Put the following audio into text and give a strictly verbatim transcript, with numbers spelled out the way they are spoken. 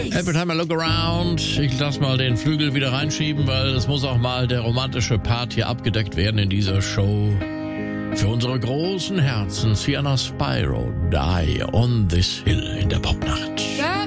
Every time I look around. Ich lass mal den Flügel wieder reinschieben, weil es muss auch mal der romantische Part hier abgedeckt werden in dieser Show. Für unsere großen Herzen, Sienna Spyro, Die on this Hill in der Popnacht. Girl,